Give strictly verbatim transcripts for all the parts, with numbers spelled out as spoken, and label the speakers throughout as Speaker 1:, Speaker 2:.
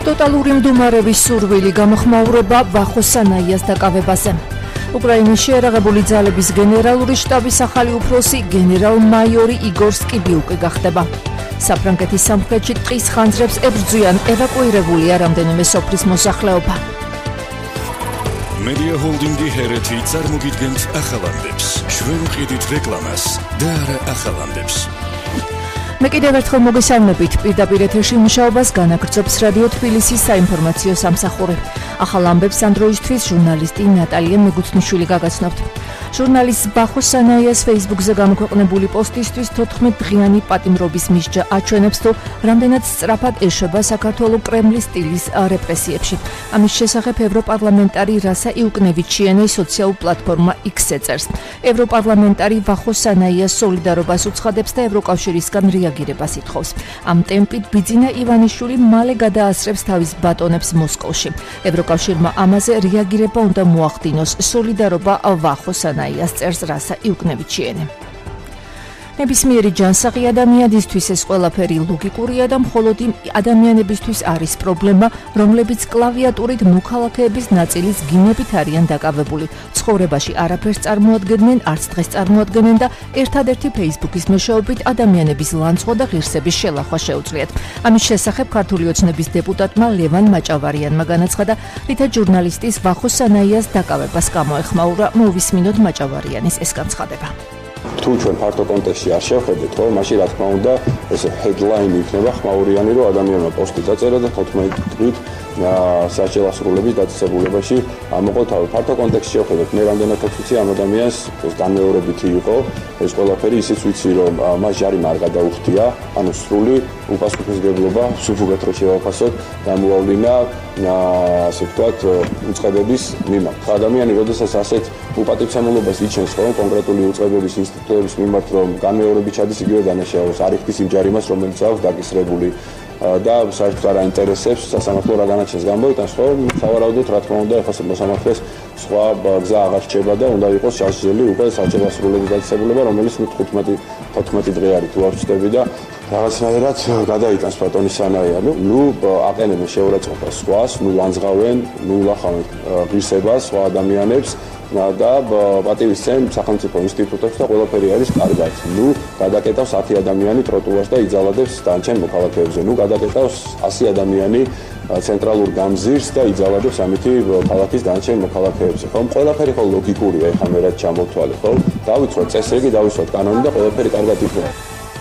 Speaker 1: Totალური მდუმარების სურვილი გამოხმაურება ვახოსანაიას დაკავებაზე. უკრაინის შეერაღებული ძალების გენერალური შტაბის ახალი უფროსი გენერალ-მაიორი იგორ სკიბიუკი გახდება. საფრანგეთის სამხრეთში ტყის ხანძრებს ებრძვიან, ევაკუირებულია რამდენიმე სოფლის მოსახლეობა.
Speaker 2: Media Holdingi ჰერეთი წარმოგიდგენთ ახალამდებს. ჩვენ ვყიდით რეკლამას და არა ახალამდებს.
Speaker 1: მე კიდევ ერთხელ მოგესალმებით, პირდაპირ ეთერში მუშაობას განაგრძობს რადიო თბილისის საინფორმაციო სამსახური. ახალ ამბებს ამ დროისთვის ჟურნალისტი ნატალია მეგუთნიშვილი გაგაცნობთ. ჟურნალისტ ვახოსანაიას Facebook-ზე გამოქვეყნებული პოსტისთვის თოთხმეტ დღიანი პატიმრობის მისჯა აჩვენებს, თუ რამდენად სწრაფად ეშვება საქართველოს კრემლის სტილის რეპრესიებში. ამის შესახებ ევროპარლამენტარი რასა იუკნევიჩიანი სოციალურ პლატფორმა X-ზე წერს. ევროპარლამენტარი ვახოსანაიას სოლიდარობას უცხადებს და ევროკავშირისგან რეაგირებას ითხოვს. ამ ტემპით ბიძინა ივანიშვილი მალე გადაასწრებს თავის ბატონებს მოსკოვში. ევროკავშირმა ამაზე რეაგირება უნდა მოახდინოს. სოლიდარობა ვახოსანაიას წერს რასა იუკნევიჩიანი. ნებისმიერი ჯანსაღი ადამიანისთვის ეს ყველაფერი ლოგიკურია და მხოლოდ იმ ადამიანებისთვის არის პრობლემა, რომლებიც კლავიატურით მოქალაქეების ნაწილის გინებით არიან დაკავებული. ცხოვრებაში არაფერს წარმოადგენენ, არც დღეს წარმოადგენენ და ერთადერთი Facebook-ის მეშვეობით ადამიანების ლანძღვა და ღირსების შელახვა შეუძლიათ. ამის შესახებ ქართული ოცნების დეპუტატმა ლევან მაჭავარიანმა განაცხადა, რითაც ჟურნალისტის ვახოსანაიას დაკავებას გამოეხმაურა. მოვისმინოთ მაჭავარიანის ეს განცხადება.
Speaker 3: თუ ჩვენ ფართო კონტექსტში არ შევხედეთ, ხო, მაშინ რა თქმა უნდა, ეს headline იქნება ხმაურიანი, რომ ადამიანმა პოსტი დაწერა და თოთხმეტ დღით საჭიროებების დაწესებულებაში ამოყო თავი. ფართო კონტექსტში შევხედეთ, მე რამდენადაც ვიცი ამ ადამიანს, ეს განმეორებითი იყო, ეს ყველაფერი ისიც ვიცი, რომ მას ჯარი არ გადაუხდია, ანუ სრული უპასუხისმგებლობა, სუფუგად რო შევაფასოთ, გამოავლინა ასე ვთქვათ, უწყებების მიმართ. ადამიანი, როდესაც ასეთ უპატივცემულობას იჩენს, ხო, კონკრეტული უწყებების ინსტიტუტების მიმართ, რომ განმეორებით ჩადის, იგივე განაშაულს არ იხდის იმ ჯარიმას, რომელიც აქვს დაკისრებული და საერთოდ არ აინტერესებს სასამართლო რა განაჩენს გამოვიტანს, ხო, სავარაუდოდ რა თქმა უნდა, ეხლა მოსამართლეს სხვა გზა აღარ რჩება და უნდა იყოს შესაძლებელი უკვე საჭიროებების დაწესებულება, რომელიც თხუთმეტი თოთხმეტი დღე არის თუ არ ვწდები და რაღაცნაირად გადაიტანს ბატონი სანაია. ნუ აყენებენ შეურაცხყოფას სხვას, ნუ ლანძღავენ, ნუ ლახავენ ღირსებას სხვა ადამიანებს და პატივისცემ სახელმწიფო ინსტიტუტებს და ყველაფერი არის კარგად. ნუ გადაკეტავს ათი ადამიანი ტროტუარს და იძალადებს დანარჩენ მოქალაქეებზე. ნუ გადაკეტავს ასი ადამიანი ცენტრალურ გამზირს და იძალადებს ამითი ქალაქის დანარჩენ მოქალაქეებზე. ხო, ყველაფერი ხო ლოგიკურია, ეხლა მე რაც ჩამოვთვალე, ხო? დავიცვათ წესრიგი, დავიცვათ კანონი და ყველაფერი კარგად იქნება.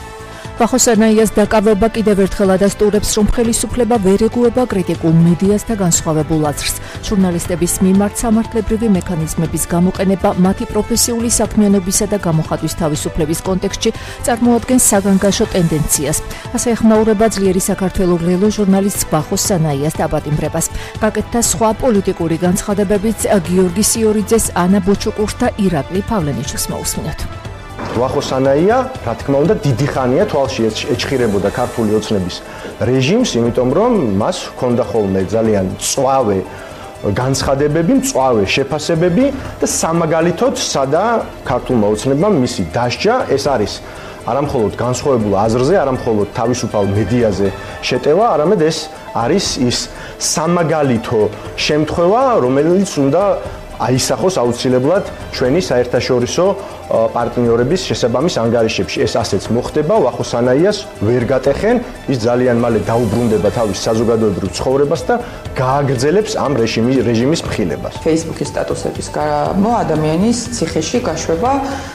Speaker 1: ვახოსანაიას დაკავება კიდევ ერთხელ ადასტურებს, რომ ხელისუფლება ვერ ეგუება კრიტიკულ მედიას და განსხვავებულ აზრს. ჟურნალისტების მიმართ სამართლებრივი მექანიზმების გამოყენება მათი პროფესიული საქმიანობისა და გამოხატვის თავისუფლების კონტექსტში წარმოადგენს საგანგაშო ტენდენციას. ასე ეხმაურება ძლიერი საქართველოს ლელო ჟურნალისტ ვახოსანაიას დაპატიმრებას. გაკეთდა სხვა პოლიტიკური განცხადებებიც გიორგი სიორიძეს, ანა ბოჩუკურს და ირაკლი პავლენიჩს მოусმინოთ.
Speaker 4: ვახოსანაია, რა თქმა უნდა, დიდი ხანია თვალში ეჭხირებოდა ქართული ოცნების რეჟიმს, იმიტომ რომ მას ჰქონდა ხოლმე ძალიან მწვავე განცხადებები, მწვავე შეფასებები და სამაგალითოდ სადა ქართულმა ოცნებამ მისი დასჯა, ეს არის არამხოლოდ განსხვავებულ აზრზე, არამხოლოდ თავისუფალ მედიაზე შეტევა, არამედ ეს არის ის სამაგალითო შემთხვევა, რომელიც უნდა აისახოს აუცილებლად ჩვენი საერთაშორისო პარტნიორების შესაბამის ანგარიშებში. ეს ასეც მოხდება, ვახოსანაიას ვერ გატეხენ, ის ძალიან მალე დაუბრუნდება თავის საზოგადოებრივ ცხოვრებას და გააგრძელებს ამ რეჟიმის რეჟიმის მხილებას.
Speaker 5: Facebook-ის სტატუსების გამო ადამიანის ციხეში გაშვება,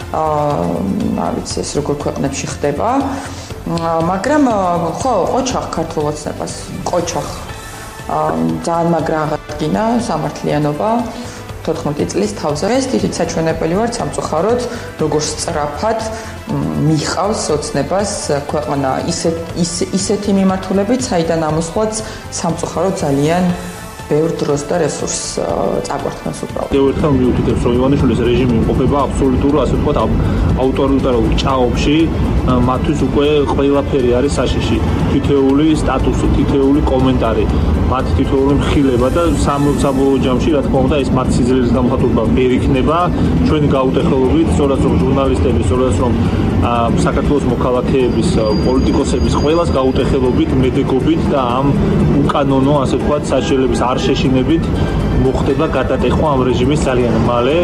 Speaker 5: არ ვიცი, ეს როგორ ქვეყნებში ხდება, მაგრამ ხო, ყოჩახ ქართულ ოცნებას, ყოჩახ ძალიან მაგრა აღადგინა სამართლიანობა თოთხმეტი წლის თავზე. ეს დიდი საჩვენებელი ვარ სამწუხაროდ, როგორ სწრაფად მიჰყავს ოცნებას ქვეყანა ისეთ ისეთი მიმართულებით, საიდან ამოსვლაც სამწუხაროდ ძალიან ბევრ დროს და რესურსს წაგვართმევს უბრალოდ.
Speaker 6: ერთხელ მიუთითებს, რომ ივანიშვილის რეჟიმი იმყოფება აბსოლუტურ, ასე ვთქვათ, ავტორიტარულ ჭაობში, მათთვის უკვე ყველაფერი არის საშიში. თითოეული სტატუსი, თითოეული კომენტარი, მათ თითოეული მხილება და საბოლოო ჯამში, რა თქმა უნდა, ეს მათ სიძლიერის გამოხატულება ვერ იქნება. ჩვენი გაუტეხელობით, სწორად რომ ჟურნალისტების, სწორად რომ საქართველოს მოქალაქეების, პოლიტიკოსების ყველას გაუტეხელობით, მედეგობით და ამ უკანონო, ასე ვთქვათ, საშიშელების არ შეშინებით მოხდება გადატეხვა ამ რეჟიმის ძალიან მალე.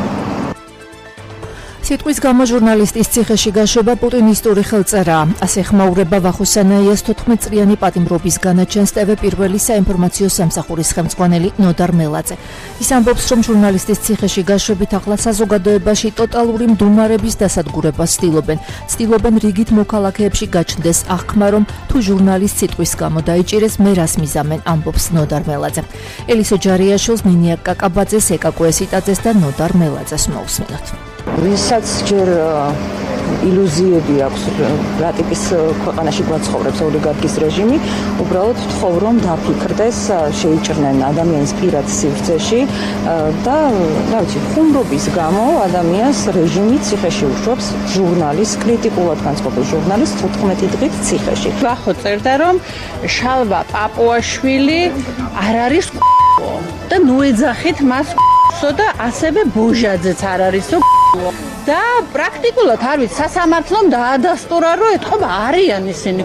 Speaker 1: სიტყვის გამო ჟურნალისტის ციხეში გაშვება პუტინისტური ხელწერაა. ასე ხმაურება ვახოსანაიას თოთხმეტწლიანი პატიმრობის განაჩენს ტევ პირველი საინფორმაციო სამსახურის ხელმძღვანელი ნოდარ მელაძე. ის ამბობს, რომ ჟურნალისტის ციხეში გაშვებით ახლა საზოგადოებაში ტოტალური მდუმარების დასადგურებას ცდილობენ. ცდილობენ რიგით მოქალაქეებში გაჩნდეს აღქმა, რომ თუ ჟურნალისტ სიტყვის გამო დაიჭირეს, მე რას მიზამენ, ამბობს ნოდარ მელაძე. ელისო ჯარიაშვილს, ნინია კაკაბაძეს, ეკაკო ესიტაძეს და ნოდარ მელაძეს მოусმინოთ.
Speaker 7: ვისაც ჯერ ილუზიები აქვს რა ტიპის ქვეყანაში გვაცხოვრებს ოლიგარქის რეჟიმი, უბრალოდ ვთხოვ, რომ დაფიქრდეს, შეიჭრნენ ადამიანის პირად სივრცეში და, რა ვიცი, ხუმრობის გამო ადამიანს რეჟიმი ციხეში უშვებს, ჟურნალისტს, კრიტიკულად განწყობილ ჟურნალისტს თხუთმეტი დღით ციხეში.
Speaker 8: ვახო წერდა, რომ შალვა პაპუაშვილი არ არის და ნუ ეძახით მას და ასევე ბოჟაძეც არ არის და პრაქტიკულად არ ვიცი სასამართლომ დაადასტურა რომ ეთქობა არიან ისინი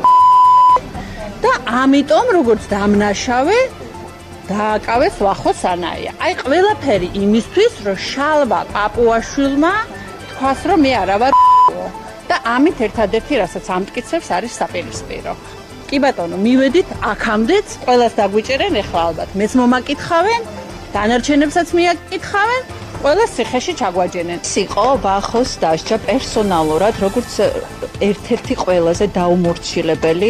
Speaker 8: და ამიტომ როგორც დამნაშავე დააკავეს ვახოსანაია. აი ყველაფერი იმისთვის რომ შალვა პაპუაშვილმა თქვას რომ მე არა ვარ და ამით ერთადერთი რასაც ამტკიცებს არის საპირისპირო. კი ბატონო, მივედით აქამდეც ყველას დაგვიჭერენ ეხლა ალბათ მეც მომაკითხავენ, დანარჩენებსაც მიაკითხავენ, ყველა ციხეში ჩაგვაჯენენ. სიყო ვახოს დასჯა პერსონალურად, როგორც ერთ-ერთი ყველაზე დაუმორჩილებელი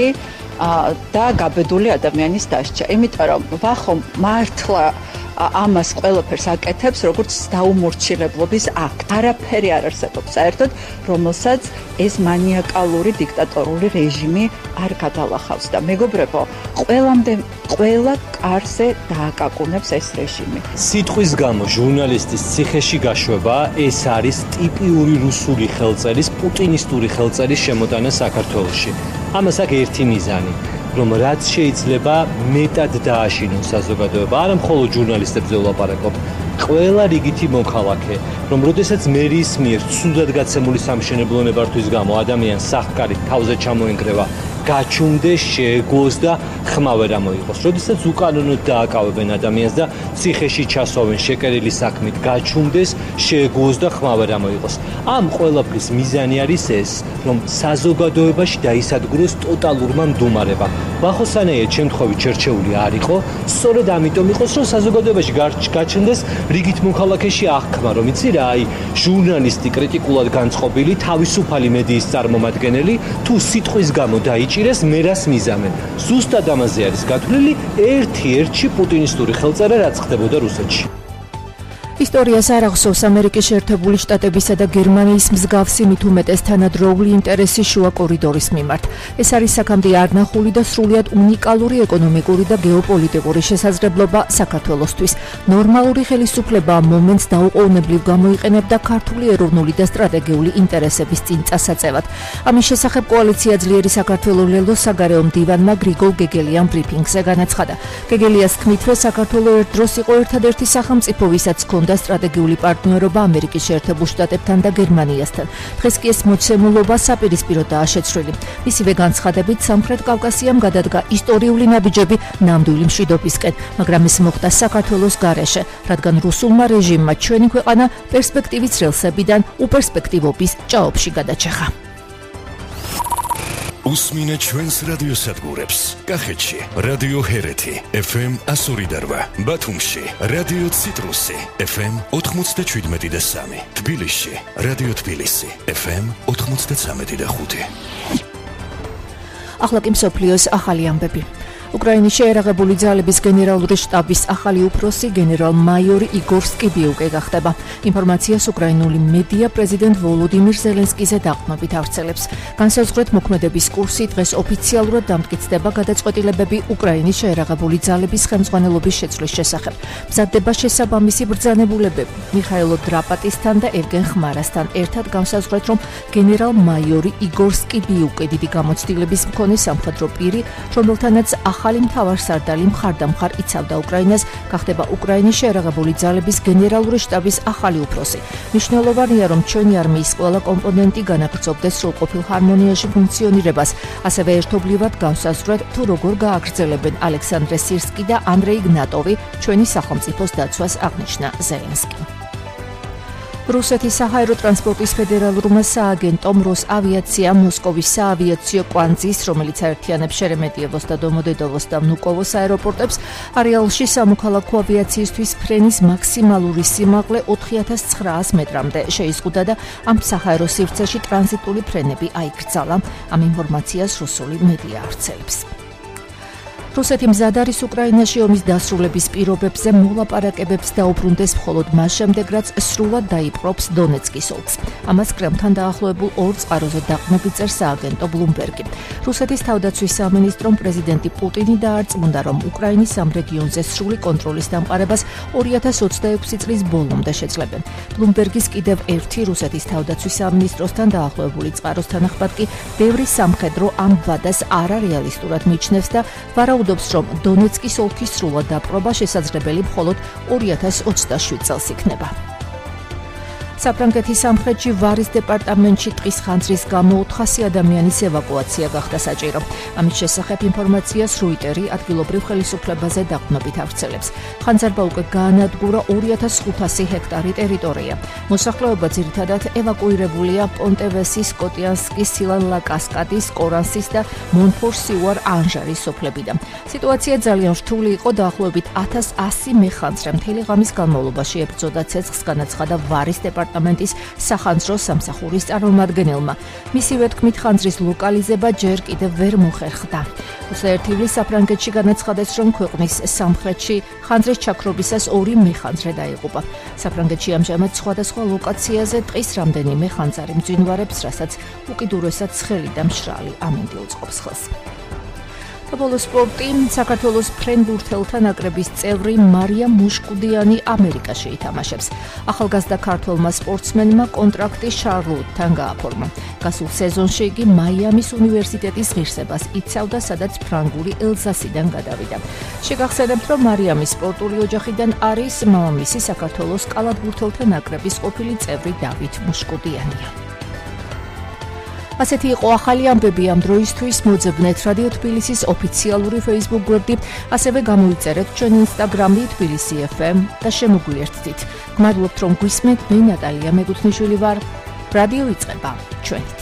Speaker 8: და გაბედული ადამიანის დასჯა. იმიტომ რომ ვახო მართლა ამას ყველაფერს აკეთებს, როგორც დაუმორჩილებლობის აქტ. არაფერი არ არსებობს საერთოდ, რომელსაც ეს მანიაკალური დიქტატორული რეჟიმი არ გადალახავს და მეგობრებო, ყველამდე ყველა კარზე დააკაკუნებს ეს რეჟიმი.
Speaker 9: სიტყვის გამო ჟურნალისტის ციხეში გაშვება ეს არის ტიპიური რუსული ხელწერის, პუტინისტური ხელწერის შემოტანა საქართველოში. ამას აქვს ერთი მიზანი, რომ რაც შეიძლება მეტად დააშინოს საზოგადოება, არა მხოლოდ ჟურნალისტებზე ვლაპარაკობ, ყველა რიგითი მოქალაქე, რომ როდესაც მერის მიერ ცუდად გაცემული სამშენებლო ნებართვის გამო ადამიანს სახკარით თავზე ჩამოენგრევა, გაჩუმდეს, შეეგოს და ხმა ვერ ამოიღოს. როდესაც უკანონოდ დააკავებენ ადამიანს და ციხეში ჩასვავენ შეკერილი საქმით, გაჩუმდეს, შეეგოს და ხმა ვერ ამოიღოს. ამ ყველაფრის მიზანი არის ეს, რომ საზოგადოებაში დაისადგუროს ტოტალურმა მდუმარებამ. ვახოსანაია შემთხვევით შერჩეული არ იყო, სწორედ ამიტომ იყოს, რომ საზოგადოებაში გაჩნდეს რიგით მოქალაქეში აღქმა, რომ იცი რა, აი ჟურნალისტი, კრიტიკულად განწყობილი, თავისუფალი მედიის წარმომადგენელი, თუ სიტყვის გამო დაიჭირეს, მე რას მიზამენ. ზუსტად ამაზე არის გათვლილი ერთ-ერთი პუტინისტური ხელწერა, რაც ხდებოდა რუსეთში.
Speaker 1: ისტორიას არ ახსოვს ამერიკის შეერთებული შტატებისა და გერმანიის მსგავსი მით უმეტეს თანადროული ინტერესი შუა კორიდორის მიმართ. ეს არის აქამდე არნახული და სრულიად უნიკალური ეკონომიკური და გეოპოლიტიკური შესაძლებლობა საქართველოსთვის. ნორმალური ხელისუფლება ამ მომენტს დაუყოვნებლივ გამოიყენებდა ქართული ეროვნული და სტრატეგიული ინტერესების წინ წასაწევად. ამის შესახებ კოალიცია ძლიერი საქართველოს ლელოს საგარეო მდივანმა გრიგოლ გეგელიამ ბრიფინგზე განაცხადა. გეგელიას თქმით, რომ საქართველოს ერთ დროს იყო ერთადერთი სახელმწიფო, ვისაც და სტრატეგიული პარტნიორობა ამერიკის შეერთებულ შტატებთან და გერმანიასთან. დღეს კი ეს მოცემულობა საპირისპიროდაა შეცვლილი. მისივე განცხადებით, სამხრეთ კავკასიამ გადადგა ისტორიული ნაბიჯები ნამდვილი მშვიდობისკენ, მაგრამ ეს მოხდა საქართველოს გარეშე, რადგან რუსულმა რეჟიმმა ჩვენი ქვეყანა პერსპექტივის რელსებიდან უპერსპექტივობის ჭაობში გადაჭეხა.
Speaker 2: უსმინე ჩვენს რადიოსადგურებს. კახეთში რადიო ჰერეთი ეფ ემ ასორი და რვა, ბათუმში რადიო ციტრუსი ეფ ემ ოთხმოცდაშვიდმეტი და სამი, თბილისში რადიო თბილისი ეფ ემ ოთხმოცდაცამეტი და ხუთი.
Speaker 1: ახლა კი მსოფლიოს ახალი ამბები. უკრაინის შეერაღებული ძალების გენერალური შტაბის ახალი უფროსი გენერალ-მაიორი იგორ სკიბიუკე გახდება. ინფორმაციას უკრაინული მედია პრეზიდენტ ვოლოდიმირ ზელენსკიზე დაყრდნობით ავრცელებს. განსაზღვრეთ მოქმედების კურსი დღეს ოფიციალურად დამტკიცდება გადაწყვეტილებები უკრაინის შეერაღებული ძალების ხელმძღვანელობის შეცვლის შესახებ. მზადდება შესაბამისი ბრძანებულებები. მიხაილო დრაპატისთან და ევგენ ხმარასთან ერთად განსაზღვრეთ, რომ გენერალ-მაიორი იგორ სკიბიუკე დიდი გამოცდილების მქონე სამხედრო პირი, რომელთანაც ახალი მთავარსარდალი მხარდამხარ იცავდა უკრაინას, გახდება უკრაინის შეერაღებული ძალების გენერალური შტაბის ახალი უფროსი. მნიშვნელოვანია, რომ ჩვენი არმიის ყველა კომპონენტი განაგრძობდეს სრულყოფილ ჰარმონიაში ფუნქციონირებას, ასევე ერთობლივად განსაზღვრეთ, თუ როგორ გააგრძელებენ ალექსანდრე სირსკი და ანდრეი გნატოვი ჩვენი სახელმწიფოს დაცვას, აღნიშნა ზელენსკი. რუსეთის საჰაერო ტრანსპორტის ფედერალურმა სააგენტომ როსავიაციამ მოსკოვის საავიაციო კვანძის, რომელიც აერთიანებს შერემეტიევოს და დომოდედოვოს და ვნუკოვოს აეროპორტებს, არეალში სამოქალაქო ავიაციისთვის ფრენის მაქსიმალური სიმაღლე ოთხი ათას ცხრაას მეტრამდე შეიზღუდა და ამ საჰაერო სივრცეში ტრანზიტული ფრენები აიკრძალა. ამ ინფორმაციას რუსული მედია ავრცელებს. რუსეთი მზად არის უკრაინაში ომის დასრულების პირობებზე მოლაპარაკებებს დაუბრუნდეს მხოლოდ მას შემდეგ, რაც სრულად დაიპყრობს დონეცკის ოლქს. ამას კრემლთან დაახლოებულ ორ წყაროზე დაყრდნობით წერს სააგენტო ბლუმბერგი. რუსეთის თავდაცვის სამინისტრომ პრეზიდენტი პუტინი დაარწმუნდა, რომ უკრაინის ამ რეგიონზე სრული კონტროლის დამყარებას ორი ათას ოცდაექვსი წლის ბოლომდე შეძლებენ. ბლუმბერგის კიდევ ერთი რუსეთის თავდაცვის სამინისტროსთან დაახლოებული წყაროს თანახმად კი ბევრი სამხედრო ამ ვადას არარეალისტურად მიიჩნევს და ვარაუდობს, რომ დონეცკის ოლქის სრულად დაპყრობა შესაძლებელი მხოლოდ ორი ათას ოცდაშვიდ წელს იქნება. საფრანგეთის სამხრეთში ვარის დეპარტამენტში ტყის ხანძრის გამო ოთხასი ადამიანის ევაკუაცია გახდა საჭირო. ამის შესახებ ინფორმაციას როიტერი ადგილობრივ ხელისუფლებაზე დაყრდნობით ავრცელებს. ხანძარმა უკვე გაანადგურა ორი ათას ხუთასი ჰექტარი ტერიტორია. მოსახლეობა ძირითადად ევაკუირებულია პონტევესის, კოტიანსკის, სილან-ლა-კასკადის, კორანსის და მონფორსიუარ ანჟარის სოფლებიდან. სიტუაცია ძალიან რთული იყო, დაახლოებით ათას ასი მეხანძრე მთელი ღამის განმავლობაში ებრძოდა ცეცხლს, განაცხადა ვარის დეპარტამენტი დეპარტამენტის სახანძრო სამსახურის წარმომადგენელმა. მისივე თქმით, ხანძრის ლოკალიზება ჯერ კიდევ ვერ მოხერხდა. ოცდაერთი ივლისს საფრანგეთში განაცხადეს, რომ ქვეყნის სამხრეთში ხანძრის ჩაქრობისას ორი მეხანძრე დაიღუპა. საფრანგეთში ამჟამად სხვადასხვა ლოკაციაზე ტყის რამდენიმე ხანძარი მძვინვარებს, რასაც უკიდურესად ცხელი და მშრალი ამინდი უწყობს ხელს. საბოლოო სპორტი. საქართველოს ფრენბურთელთა ნაკრების წევრი მარია მუშკუდიანი ამერიკაში ითამაშებს. ახალგაზრდა ქართველმა სპორტსმენმა კონტრაქტი შარლოტთან გააფორმა. გასულ სეზონში იგი მაიამის უნივერსიტეტის ღირსებას იცავდა, სადაც ფრანგული ელზასიდან გადავიდა. შეგახსენებთ, რომ მარიამის სპორტული ოჯახიდან არის მამამისი საქართველოს კალათბურთელთა ნაკრების ყოფილი წევრი დავით მუშკუდიანია. ასეთი იყო ახალი ამბები ამ დროისთვის. მოძებნეთ რადიო თბილისის ოფიციალური Facebook გვერდი, ასევე გამოიწერეთ ჩვენი Instagram-ი თბილისი ეფ ემ და შემოგვიერთდით. გმადლობთ, რომ გვისმენთ. მე ნატალია მეგუთნიშვილი ვარ. რადიო იწყება ჩვენით.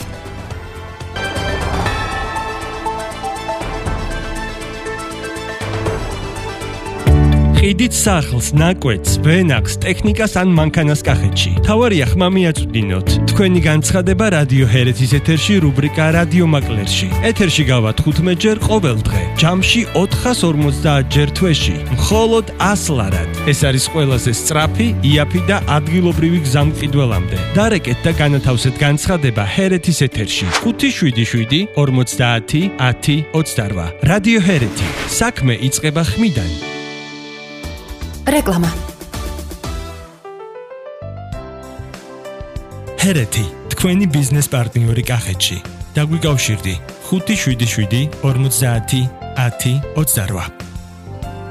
Speaker 10: ყიდით სახლს, ნაკვეთს, ვენახს, ტექნიკას ან მანქანას კახეთში. თავარია ხმა მიაწვდინოთ. თქვენი განცხადება რადიო ჰერეთის ეთერში რუბრიკა რადიო მაკლერში. ეთერში გავა თხუთმეტ ჯერ ყოველ დღე. ჯამში ოთხას ორმოცდაათ ჯერ თვეში. მხოლოდ ას ლარად. ეს არის ყველაზე სწრაფი, იაფი და ადგილობრივი გზა მყიდველამდე. დარეკეთ და განათავსეთ განცხადება ჰერეთის ეთერში. ხუთი შვიდი შვიდი ორმოცდაათი ათი ოცდარვა. რადიო ჰერეთი. საქმე იწყება ხმიდან.
Speaker 1: რეკლამა.
Speaker 10: ჰერეთი, თქვენი ბიზნეს პარტნიორი კახეთში. დაგვიკავშირდი ხუთი შვიდი შვიდი ორმოცდაათი ათი ოცდარვა.